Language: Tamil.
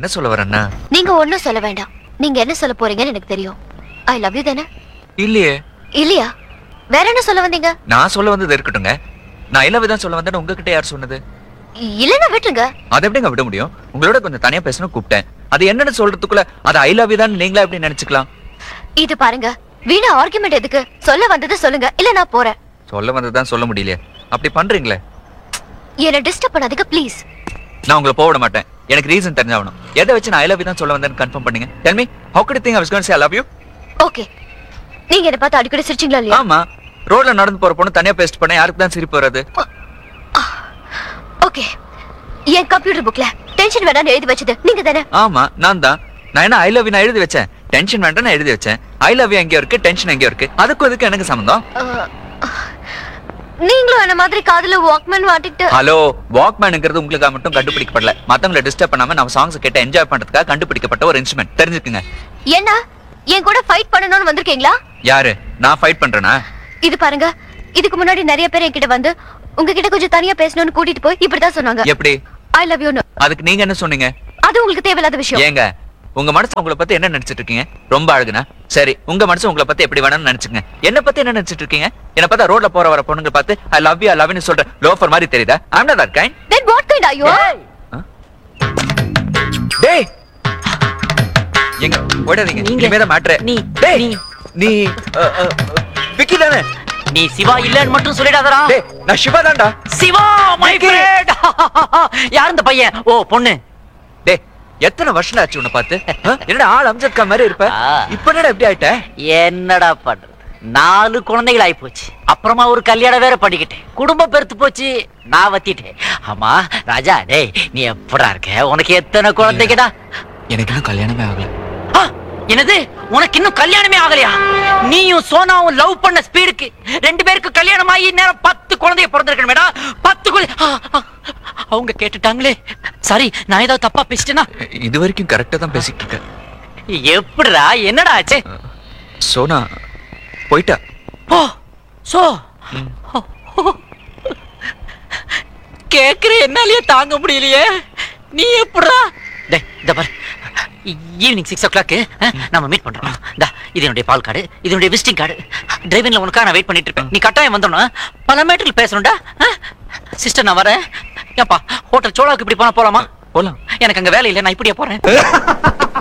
என்ன சொல்ல வரேன்னா, நீங்க ஒண்ணும் சொல்ல வேண்டாம். நீங்க என்ன சொல்ல போறீங்கன்னு எனக்கு தெரியும். ஐ லவ் யூ தானே? இல்லையே. இல்லையா? வேற என்ன சொல்ல வந்தீங்க? நான் சொல்ல வந்தது இருக்கட்டுங்க. நான் இல்லவே தான் சொல்ல வந்தேன்னு உங்ககிட்ட யார் சொன்னது? இல்லன்னா விட்டுருங்க. அதை எப்படிங்க விட முடியும்? உங்களோட கொஞ்சம் தனியா பேசணும் கூப்பிட்டேன். அது என்னன்னு சொல்றதுக்குள்ள அது ஐ லவ் யூ தான் நீங்களா எப்படி நினைச்சுக்கலாம்? இது பாருங்க, வீணா ஆர்குமெண்ட் எதுக்கு? சொல்ல வந்ததை சொல்லுங்க, இல்ல நான் போறேன். சொல்ல வந்ததுதான் சொல்ல முடியலையே. அப்படி பண்றீங்களே. என்ன டிஸ்டர்ப் பண்ணாதீங்க ப்ளீஸ். நான் உங்களை போக விட மாட்டேன். எனக்கு ரீசன் தெரிஞ்சாகணும். எதை வச்சு நான் ஐ லவ் யூ தான் சொல்ல வந்தேன்னு கன்ஃபார்ம் பண்ணுங்க. Tell me, how could you think I was going to say I love you? Okay. நீங்க என்ன பார்த்து அடிக்கடி சிரிச்சீங்களா இல்லையா? ஆமா. ரோட்ல நடந்து போற பொண்ணு தனியா பேஸ்ட் பண்ண யாருக்கு தான் சிரிப்பு வராது? ஓகே. என் கம்ப்யூட்டர் புக்ல டென்ஷன் வேண்டாம்னு எழுதி வச்சது நீங்க தானே? ஆமா, நான் தான். நான் என்ன ஐ லவ் யூ நான் எழுதி வச்சேன்? டென்ஷன் வேண்டாம் நான் எழுதி வச்சேன். ஐ லவ் யூ எங்க இருக்கு, டென்ஷன் எங்க இருக்கு? அதுக்கு இதுக்கு எனக்கு சம்பந்தம்? நீங்களும் என்ன மாதிரி காதுல வாக்மேன் மாட்டிட்டு. ஹலோ, வாக்மேன்ங்கிறது உங்களுக்கு மட்டும் கண்டுபிடிக்கப்படல. மத்தவங்களை டிஸ்டர்ப் பண்ணாம நம்ம சாங்ஸ் கேட்ட என்ஜாய் பண்றதுக்காக கண்டுபிடிக்கப்பட்ட ஒரு இன்ஸ்ட்ருமெண்ட். தெரிஞ்சுக்குங்க. என்ன என் கூட ஃபைட் பண்ணணும்னு வந்திருக்கீங்களா? யாரு? நான் ஃபைட் பண்றேனா? இது பாருங்க, இதுக்கு முன்னாடி நிறைய பேர் என்கிட்ட வந்து உங்ககிட்ட கொஞ்சம் தனியா பேசணும்னு கூட்டிட்டு போய் இப்படிதான் சொன்னாங்க. எப்படி? I love you. அதுக்கு நீங்க என்ன சொன்னீங்க? அது உங்களுக்கு தேவையில்லாத விஷயம். ஏங்க, உங்க மனசு உங்களை பத்தி என்ன நினைச்சிட்டு இருக்கீங்க? ரொம்ப அழகுனா சரி, உங்க மனசு உங்களை பத்தி எப்படி வேணும்னு நினைச்சுங்க. என்ன பத்தி என்ன நினைச்சிட்டு இருக்கீங்க? என்ன பார்த்தா ரோட்ல போற வர பொண்ணுங்க பார்த்து I love you I love you சொல்ற லோஃபர் மாதிரி தெரியுதா? ஐ am not that kind. Then what kind are you? டேய், எங்க ஓடாதீங்க. இனிமே தான் மேட்டர். நீ விக்கி தானே? நீ சிவா இல்லன்னு மட்டும் சொல்லிடாதடா. டேய், நான் சிவா தான்டா. Siva my friend. யார் இந்த பையன்? ஓ பொண்ணு. டேய், எத்தனை வருஷம் ஆச்சு உன்னை பார்த்து? என்னடா ஆள் அம்ஜத் கான் மாதிரி இருப்ப? இப்போ என்னடா இப்படி ஆயிட்ட? என்னடா பண்றது? 4 குழந்தைகள் ஆயி போச்சு. அப்புறமா ஒரு கல்யாணம் வேற பண்ணிக்கிட்டேன். குடும்பம் பெருத்து போச்சு. நான் வத்திட்டேன். ஆமா ராஜா, டேய் நீ எப்படா இருக்க? உனக்கு எத்தனை குழந்தைங்கடா? எனக்கு இன்னும் கல்யாணமே ஆகல. என்னது? உனக்கு இன்னும் கல்யாணமே ஆகலையா? நீயும் சோனாவும் லவ் பண்ண ஸ்பீடுக்கு 2 பேருக்கு கல்யாணம் ஆகி நேரம் 10 குழந்தைய பிறந்திருக்கணுமேடா. 10 அவங்க கேட்டுட்டாங்களே. சரி, நான் ஏதாவது தப்பா பேசிட்டேனா? இது வரைக்கும் கரெக்டா தான் பேசிட்டு இருக்கேன். எப்படிடா? என்னடா ஆச்சு? சோனா போயிட்டா. ஓ சோ கேக்குற என்னாலயே தாங்க முடியலையே. நீ எப்படிடா? டேய் இந்த பாரு, ஈவினிங் 6 o'clock நம்ம மீட் பண்றோம். இது என்னுடைய பால் கார்டு, இது என்னுடைய விசிட்டிங் கார்டு. டிரைவிங்ல உனக்காக நான் வெயிட் பண்ணிட்டு இருப்பேன். நீ கட்டாயம் வந்தோம்னா பல மேட்டர்ல பேசணும்டா. சிஸ்டர் நான் வரேன். ஏப்பா ஹோட்டல் சோலாவுக்கு இப்படி போலாமா? போலாம். எனக்கு அங்க வேலை இல்லை, நான் இப்படியே போறேன்.